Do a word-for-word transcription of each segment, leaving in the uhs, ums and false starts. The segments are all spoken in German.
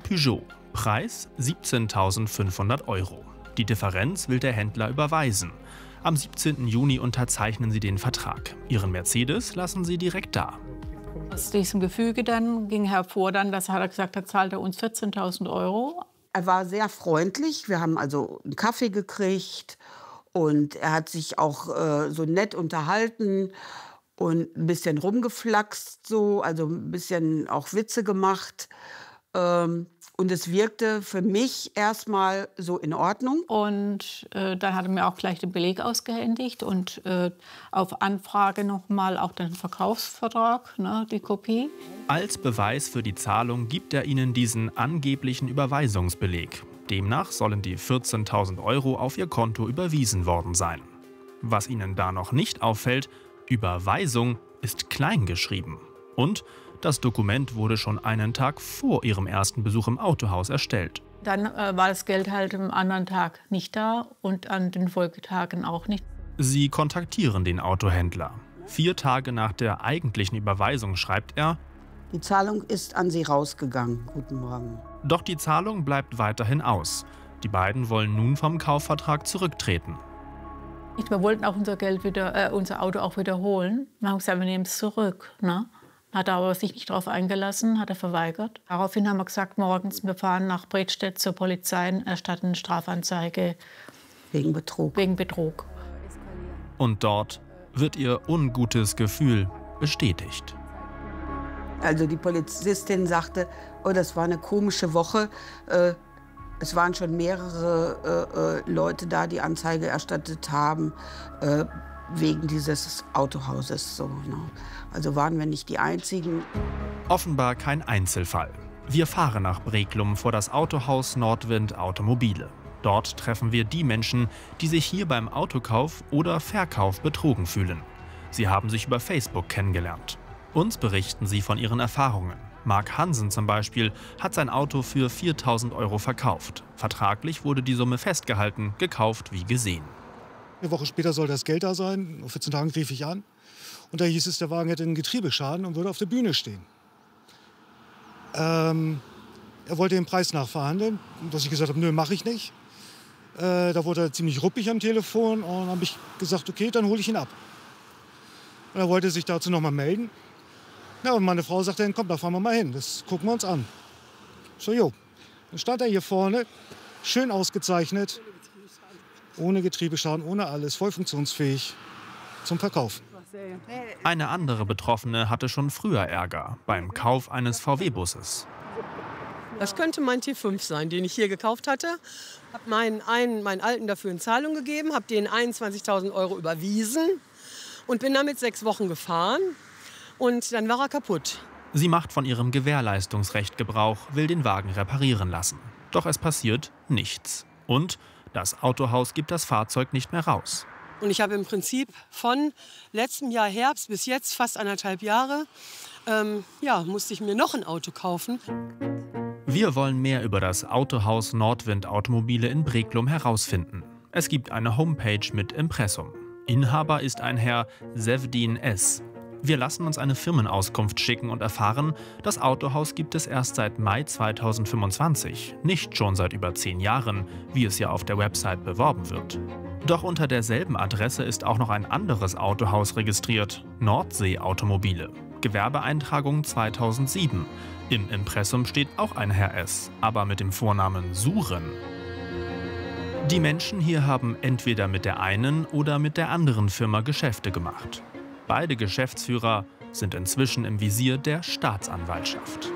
Peugeot. Preis siebzehntausendfünfhundert Euro. Die Differenz will der Händler überweisen. Am siebzehnten Juni unterzeichnen sie den Vertrag. Ihren Mercedes lassen sie direkt da. Aus diesem Gefüge dann ging hervor, dann, dass er gesagt hat, zahlt er uns vierzehntausend Euro. Er war sehr freundlich. Wir haben also einen Kaffee gekriegt und er hat sich auch äh, so nett unterhalten und ein bisschen rumgeflaxt, so, also ein bisschen auch Witze gemacht. Ähm, und es wirkte für mich erstmal so in Ordnung. Und äh, dann hat er mir auch gleich den Beleg ausgehändigt und äh, auf Anfrage nochmal auch den Verkaufsvertrag, ne, die Kopie. Als Beweis für die Zahlung gibt er ihnen diesen angeblichen Überweisungsbeleg. Demnach sollen die vierzehntausend Euro auf ihr Konto überwiesen worden sein. Was ihnen da noch nicht auffällt: Überweisung ist klein geschrieben. Und das Dokument wurde schon einen Tag vor ihrem ersten Besuch im Autohaus erstellt. Dann äh, war das Geld halt am anderen Tag nicht da und an den Folgetagen auch nicht. Sie kontaktieren den Autohändler. Vier Tage nach der eigentlichen Überweisung schreibt er: Die Zahlung ist an Sie rausgegangen. Guten Morgen. Doch die Zahlung bleibt weiterhin aus. Die beiden wollen nun vom Kaufvertrag zurücktreten. Wir wollten auch unser Geld wieder, äh, unser Auto auch wiederholen. Wir haben gesagt, wir nehmen es zurück. Ne? Hat er aber sich nicht darauf eingelassen, hat er verweigert. Daraufhin haben wir gesagt, morgens, wir fahren nach Bredstedt zur Polizei und erstatten eine Strafanzeige. Wegen Betrug. Wegen Betrug. Und dort wird ihr ungutes Gefühl bestätigt. Also die Polizistin sagte, oh, das war eine komische Woche. Äh, es waren schon mehrere äh, Leute da, die Anzeige erstattet haben, äh, wegen dieses Autohauses. So, ne? Also waren wir nicht die Einzigen. Offenbar kein Einzelfall. Wir fahren nach Breklum vor das Autohaus Nordwind Automobile. Dort treffen wir die Menschen, die sich hier beim Autokauf oder Verkauf betrogen fühlen. Sie haben sich über Facebook kennengelernt. Uns berichten sie von ihren Erfahrungen. Mark Hansen zum Beispiel hat sein Auto für viertausend Euro verkauft. Vertraglich wurde die Summe festgehalten, gekauft wie gesehen. Eine Woche später soll das Geld da sein. Nach vierzehn Tagen rief ich an. Und da hieß es, der Wagen hätte einen Getriebeschaden und würde auf der Bühne stehen. Ähm, er wollte den Preis nachverhandeln. Dass ich gesagt habe, nö, mache ich nicht. Äh, da wurde er ziemlich ruppig am Telefon. Und dann habe ich gesagt, okay, dann hole ich ihn ab. Und er wollte sich dazu noch mal melden. Ja, und meine Frau sagte dann, komm, da fahren wir mal hin. Das gucken wir uns an. So, jo. Dann stand er hier vorne, schön ausgezeichnet. Ohne Getriebeschaden, ohne alles, voll funktionsfähig zum Verkauf. Eine andere Betroffene hatte schon früher Ärger beim Kauf eines V W-Busses. Das könnte mein T fünf sein, den ich hier gekauft hatte. Habe meinen, einen, meinen Alten dafür in Zahlung gegeben, habe denen einundzwanzigtausend Euro überwiesen und bin damit sechs Wochen gefahren. Und dann war er kaputt. Sie macht von ihrem Gewährleistungsrecht Gebrauch, will den Wagen reparieren lassen. Doch es passiert nichts. Und das Autohaus gibt das Fahrzeug nicht mehr raus. Und ich habe im Prinzip von letztem Jahr Herbst bis jetzt, fast anderthalb Jahre, ähm, ja, musste ich mir noch ein Auto kaufen. Wir wollen mehr über das Autohaus Nordwind Automobile in Breklum herausfinden. Es gibt eine Homepage mit Impressum. Inhaber ist ein Herr Sevdin S. Wir lassen uns eine Firmenauskunft schicken und erfahren, das Autohaus gibt es erst seit Mai zweitausendfünfundzwanzig, nicht schon seit über zehn Jahren, wie es ja auf der Website beworben wird. Doch unter derselben Adresse ist auch noch ein anderes Autohaus registriert, Nordsee Automobile. Gewerbeeintragung zweitausendsieben. Im Impressum steht auch ein Herr S., aber mit dem Vornamen Suren. Die Menschen hier haben entweder mit der einen oder mit der anderen Firma Geschäfte gemacht. Beide Geschäftsführer sind inzwischen im Visier der Staatsanwaltschaft.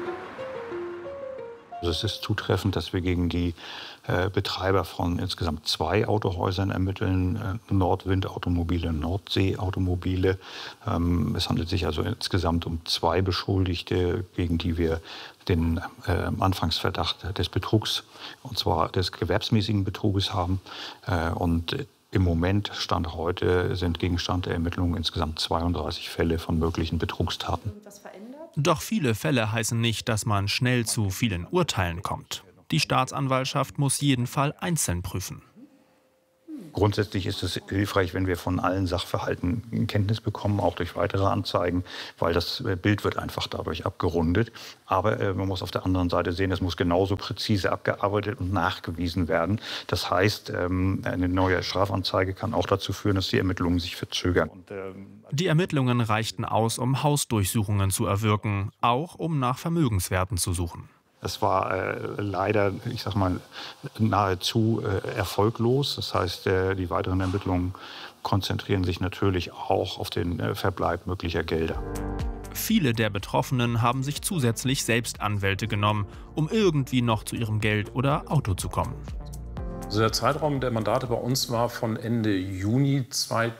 Es ist zutreffend, dass wir gegen die äh, Betreiber von insgesamt zwei Autohäusern ermitteln, äh, Nordwind Automobile, Nordsee Automobile. Ähm, es handelt sich also insgesamt um zwei Beschuldigte, gegen die wir den äh, Anfangsverdacht des Betrugs, und zwar des gewerbsmäßigen Betruges haben. Äh, und Im Moment, Stand heute, sind Gegenstand der Ermittlungen insgesamt zweiunddreißig Fälle von möglichen Betrugstaten. Doch viele Fälle heißen nicht, dass man schnell zu vielen Urteilen kommt. Die Staatsanwaltschaft muss jeden Fall einzeln prüfen. Grundsätzlich ist es hilfreich, wenn wir von allen Sachverhalten Kenntnis bekommen, auch durch weitere Anzeigen, weil das Bild wird einfach dadurch abgerundet. Aber äh, man muss auf der anderen Seite sehen, es muss genauso präzise abgearbeitet und nachgewiesen werden. Das heißt, ähm, eine neue Strafanzeige kann auch dazu führen, dass die Ermittlungen sich verzögern. Und, ähm, Die Ermittlungen reichten aus, um Hausdurchsuchungen zu erwirken, auch um nach Vermögenswerten zu suchen. Es war äh, leider, ich sag mal, nahezu äh, erfolglos. Das heißt, äh, die weiteren Ermittlungen konzentrieren sich natürlich auch auf den äh, Verbleib möglicher Gelder. Viele der Betroffenen haben sich zusätzlich selbst Anwälte genommen, um irgendwie noch zu ihrem Geld oder Auto zu kommen. Also der Zeitraum der Mandate bei uns war von Ende Juni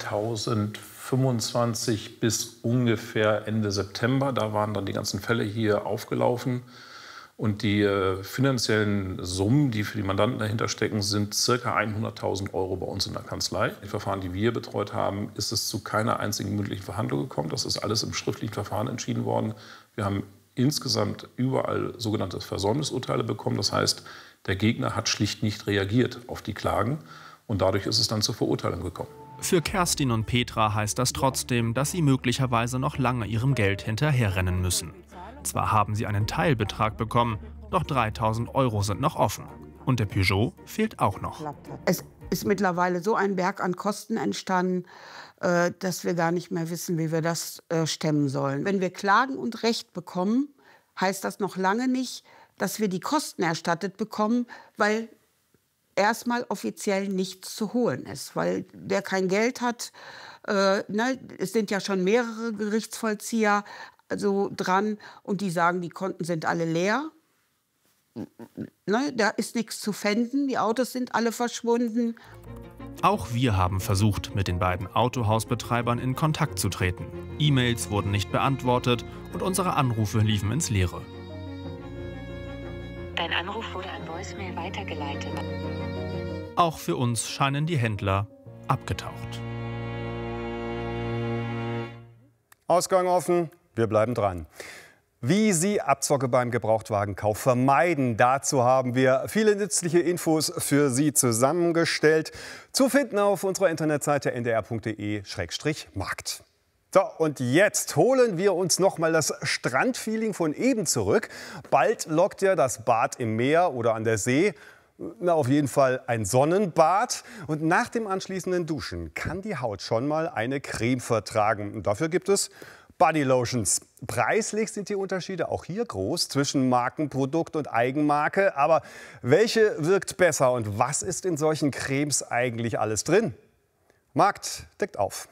zweitausendfünfundzwanzig bis ungefähr Ende September. Da waren dann die ganzen Fälle hier aufgelaufen. Und die äh, finanziellen Summen, die für die Mandanten dahinter stecken, sind ca. hunderttausend Euro bei uns in der Kanzlei. Die Verfahren, die wir betreut haben, ist es zu keiner einzigen mündlichen Verhandlung gekommen. Das ist alles im schriftlichen Verfahren entschieden worden. Wir haben insgesamt überall sogenannte Versäumnisurteile bekommen. Das heißt, der Gegner hat schlicht nicht reagiert auf die Klagen. Und dadurch ist es dann zur Verurteilung gekommen. Für Kerstin und Petra heißt das trotzdem, dass sie möglicherweise noch lange ihrem Geld hinterherrennen müssen. Zwar haben sie einen Teilbetrag bekommen, doch dreitausend Euro sind noch offen. Und der Peugeot fehlt auch noch. Es ist mittlerweile so ein Berg an Kosten entstanden, äh, dass wir gar nicht mehr wissen, wie wir das äh, stemmen sollen. Wenn wir Klagen und Recht bekommen, heißt das noch lange nicht, dass wir die Kosten erstattet bekommen, weil erstmal offiziell nichts zu holen ist. Weil der kein Geld hat, äh, ne, es sind ja schon mehrere Gerichtsvollzieher also dran und die sagen, die Konten sind alle leer. Ne, da ist nichts zu pfänden, die Autos sind alle verschwunden. Auch wir haben versucht, mit den beiden Autohausbetreibern in Kontakt zu treten. E-Mails wurden nicht beantwortet und unsere Anrufe liefen ins Leere. Dein Anruf wurde an Voicemail weitergeleitet. Auch für uns scheinen die Händler abgetaucht. Ausgang offen. Wir bleiben dran. Wie Sie Abzocke beim Gebrauchtwagenkauf vermeiden, dazu haben wir viele nützliche Infos für Sie zusammengestellt. Zu finden auf unserer Internetseite n d r punkt d e Schrägstrich markt. So, und jetzt holen wir uns noch mal das Strandfeeling von eben zurück. Bald lockt ja das Bad im Meer oder an der See. Na, auf jeden Fall ein Sonnenbad. Und nach dem anschließenden Duschen kann die Haut schon mal eine Creme vertragen. Und dafür gibt es Bodylotions. Preislich sind die Unterschiede auch hier groß zwischen Markenprodukt und Eigenmarke. Aber welche wirkt besser und was ist in solchen Cremes eigentlich alles drin? Markt deckt auf.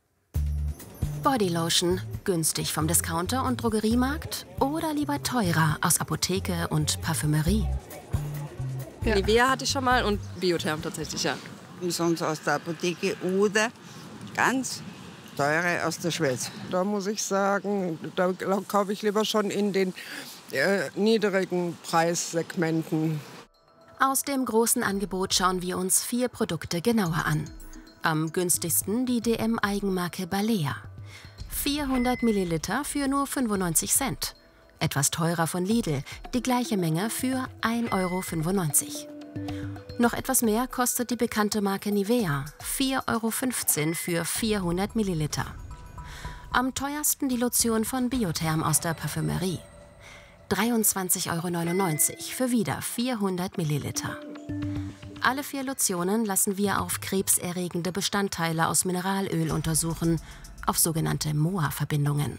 Bodylotion, günstig vom Discounter und Drogeriemarkt oder lieber teurer aus Apotheke und Parfümerie? Ja. Nivea hatte ich schon mal und Biotherm tatsächlich, ja. Sonst aus der Apotheke oder ganz teure aus der Schweiz. Da muss ich sagen, da kaufe ich lieber schon in den äh, niedrigen Preissegmenten. Aus dem großen Angebot schauen wir uns vier Produkte genauer an. Am günstigsten die D M-Eigenmarke Balea. vierhundert Milliliter für nur fünfundneunzig Cent. Etwas teurer von Lidl, die gleiche Menge für ein Euro fünfundneunzig. Noch etwas mehr kostet die bekannte Marke Nivea, vier Euro fünfzehn für vierhundert Milliliter. Am teuersten die Lotion von Biotherm aus der Parfümerie. dreiundzwanzig Euro neunundneunzig für wieder vierhundert Milliliter. Alle vier Lotionen lassen wir auf krebserregende Bestandteile aus Mineralöl untersuchen, auf sogenannte M O A-Verbindungen.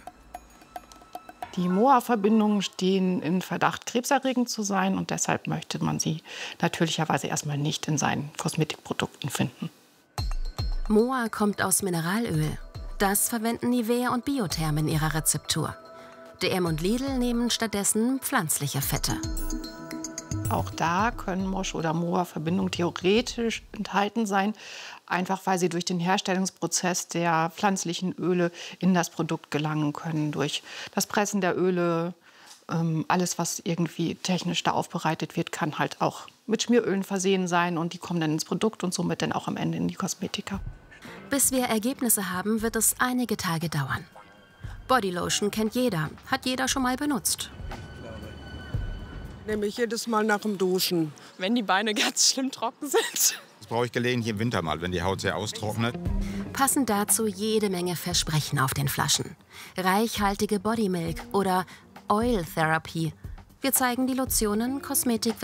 Die M O A-Verbindungen stehen in Verdacht, krebserregend zu sein und deshalb möchte man sie natürlicherweise erstmal nicht in seinen Kosmetikprodukten finden. M O A kommt aus Mineralöl. Das verwenden Nivea und Biotherm in ihrer Rezeptur. D M und Lidl nehmen stattdessen pflanzliche Fette. Auch da können Mosch- oder M O A-Verbindungen theoretisch enthalten sein, einfach weil sie durch den Herstellungsprozess der pflanzlichen Öle in das Produkt gelangen können. Durch das Pressen der Öle, ähm, alles, was irgendwie technisch da aufbereitet wird, kann halt auch mit Schmierölen versehen sein und die kommen dann ins Produkt und somit dann auch am Ende in die Kosmetika. Bis wir Ergebnisse haben, wird es einige Tage dauern. Bodylotion kennt jeder, hat jeder schon mal benutzt. Nehme ich jedes Mal nach dem Duschen. Wenn die Beine ganz schlimm trocken sind. Das brauche ich gelegentlich im Winter mal, wenn die Haut sehr austrocknet. Passend dazu jede Menge Versprechen auf den Flaschen. Reichhaltige Bodymilk oder Oil Therapy. Wir zeigen die Lotionen, Kosmetik